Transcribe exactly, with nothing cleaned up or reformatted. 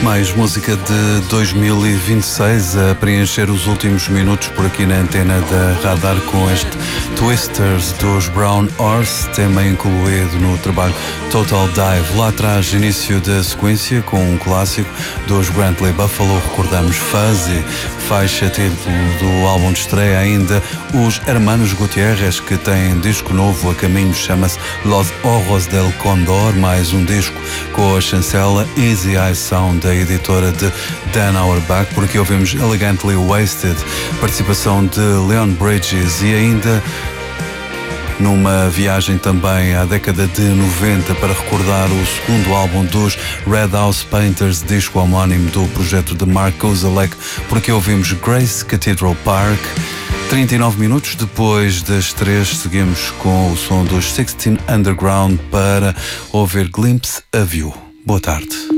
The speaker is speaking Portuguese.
Mais música de dois mil e vinte e seis a preencher os últimos minutos por aqui na antena da Radar com este Twisters dos Brown Horse, tema incluído no trabalho Total Dive. Lá atrás, início da sequência com um clássico dos Brantley Buffalo, recordamos Fuzzy, faixa título do álbum de estreia, ainda os Hermanos Gutierrez, que têm disco novo a caminho, chama-se Los Ojos del Condor, mais um disco com a chancela Easy Eye Sound, da editora de Dan Auerbach. Por aqui ouvimos Elegantly Wasted, participação de Leon Bridges, e ainda numa viagem também à década de noventa para recordar o segundo álbum dos Red House Painters, disco homónimo do projeto de Mark Kozelek. Por aqui ouvimos Grace Cathedral Park. trinta e nove minutos depois das três, seguimos com o som dos Sixteen Underground para ouvir Glimpse of You. Boa tarde.